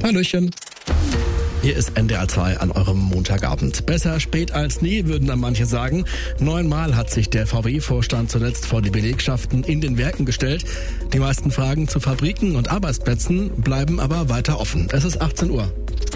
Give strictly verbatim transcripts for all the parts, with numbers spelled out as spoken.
Hallöchen. Hier ist N D R zwei an eurem Montagabend. Besser spät als nie, würden dann manche sagen. Neunmal hat sich der V W-Vorstand zuletzt vor die Belegschaften in den Werken gestellt. Die meisten Fragen zu Fabriken und Arbeitsplätzen bleiben aber weiter offen. Es ist achtzehn Uhr.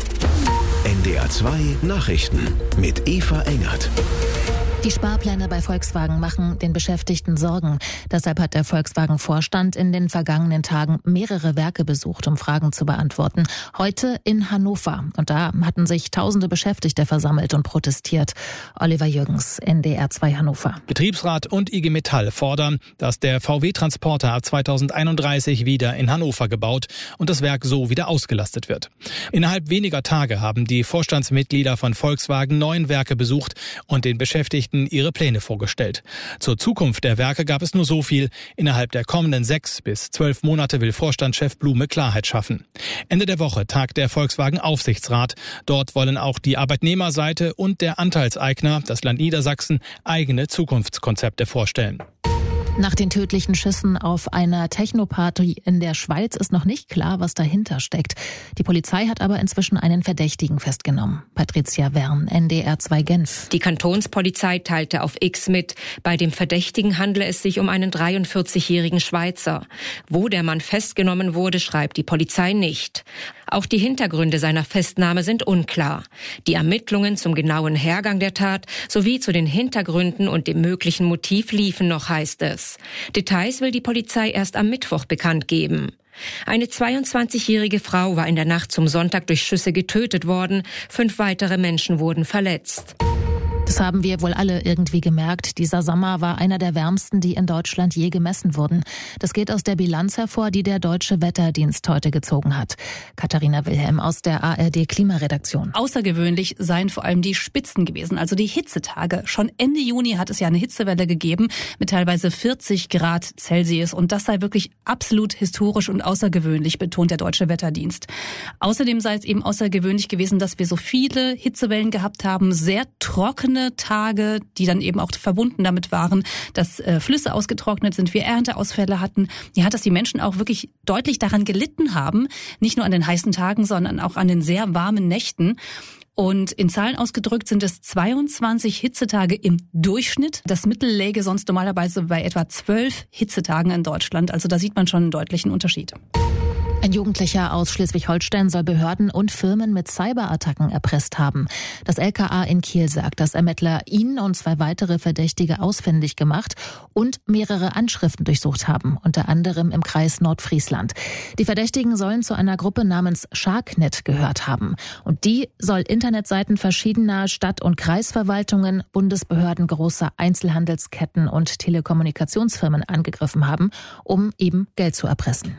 N D R zwei Nachrichten mit Eva Engert. Die Sparpläne bei Volkswagen machen den Beschäftigten Sorgen. Deshalb hat der Volkswagen-Vorstand in den vergangenen Tagen mehrere Werke besucht, um Fragen zu beantworten. Heute in Hannover. Und da hatten sich tausende Beschäftigte versammelt und protestiert. Oliver Jürgens, N D R zwei Hannover. Betriebsrat und I G Metall fordern, dass der V W-Transporter ab zweitausendeinunddreißig wieder in Hannover gebaut und das Werk so wieder ausgelastet wird. Innerhalb weniger Tage haben die Vorstandsmitglieder von Volkswagen neun Werke besucht und den Beschäftigten ihre Pläne vorgestellt. Zur Zukunft der Werke gab es nur so viel. Innerhalb der kommenden sechs bis zwölf Monate will Vorstandschef Blume Klarheit schaffen. Ende der Woche tagt der Volkswagen-Aufsichtsrat. Dort wollen auch die Arbeitnehmerseite und der Anteilseigner, das Land Niedersachsen, eigene Zukunftskonzepte vorstellen. Nach den tödlichen Schüssen auf einer Techno-Party in der Schweiz ist noch nicht klar, was dahinter steckt. Die Polizei hat aber inzwischen einen Verdächtigen festgenommen. Patricia Wern, N D R zwei Genf. Die Kantonspolizei teilte auf X mit, bei dem Verdächtigen handle es sich um einen dreiundvierzigjährigen Schweizer. Wo der Mann festgenommen wurde, schreibt die Polizei nicht. Auch die Hintergründe seiner Festnahme sind unklar. Die Ermittlungen zum genauen Hergang der Tat sowie zu den Hintergründen und dem möglichen Motiv liefen noch, heißt es. Details will die Polizei erst am Mittwoch bekannt geben. Eine zweiundzwanzigjährige Frau war in der Nacht zum Sonntag durch Schüsse getötet worden. Fünf weitere Menschen wurden verletzt. Das haben wir wohl alle irgendwie gemerkt. Dieser Sommer war einer der wärmsten, die in Deutschland je gemessen wurden. Das geht aus der Bilanz hervor, die der Deutsche Wetterdienst heute gezogen hat. Katharina Wilhelm aus der A R D-Klimaredaktion. Außergewöhnlich seien vor allem die Spitzen gewesen, also die Hitzetage. Schon Ende Juni hat es ja eine Hitzewelle gegeben mit teilweise vierzig Grad Celsius. Und das sei wirklich absolut historisch und außergewöhnlich, betont der Deutsche Wetterdienst. Außerdem sei es eben außergewöhnlich gewesen, dass wir so viele Hitzewellen gehabt haben, sehr trockene Tage, die dann eben auch verbunden damit waren, dass äh, Flüsse ausgetrocknet sind, wir Ernteausfälle hatten. Ja, dass die Menschen auch wirklich deutlich daran gelitten haben, nicht nur an den heißen Tagen, sondern auch an den sehr warmen Nächten. Und in Zahlen ausgedrückt sind es zweiundzwanzig Hitzetage im Durchschnitt. Das Mittel läge sonst normalerweise bei etwa zwölf Hitzetagen in Deutschland. Also da sieht man schon einen deutlichen Unterschied. Ein Jugendlicher aus Schleswig-Holstein soll Behörden und Firmen mit Cyberattacken erpresst haben. Das L K A in Kiel sagt, dass Ermittler ihn und zwei weitere Verdächtige ausfindig gemacht und mehrere Anschriften durchsucht haben, unter anderem im Kreis Nordfriesland. Die Verdächtigen sollen zu einer Gruppe namens Sharknet gehört haben. Und die soll Internetseiten verschiedener Stadt- und Kreisverwaltungen, Bundesbehörden, großer Einzelhandelsketten und Telekommunikationsfirmen angegriffen haben, um eben Geld zu erpressen.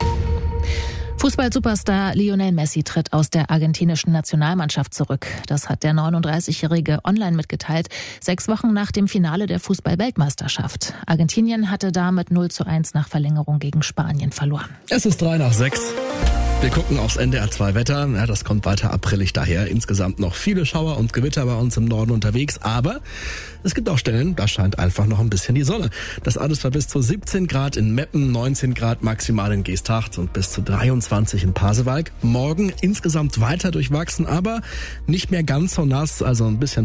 Fußball-Superstar Lionel Messi tritt aus der argentinischen Nationalmannschaft zurück. Das hat der neununddreißigjährige online mitgeteilt, sechs Wochen nach dem Finale der Fußball-Weltmeisterschaft. Argentinien hatte damit null zu eins nach Verlängerung gegen Spanien verloren. Es ist drei nach sechs. Wir gucken aufs N D R zwei Wetter. Ja, das kommt weiter aprillig daher. Insgesamt noch viele Schauer und Gewitter bei uns im Norden unterwegs. Aber es gibt auch Stellen, da scheint einfach noch ein bisschen die Sonne. Das alles war bis zu siebzehn Grad in Meppen, neunzehn Grad maximal in Geesthacht und bis zu dreiundzwanzig in Pasewalk. Morgen insgesamt weiter durchwachsen, aber nicht mehr ganz so nass, also ein bisschen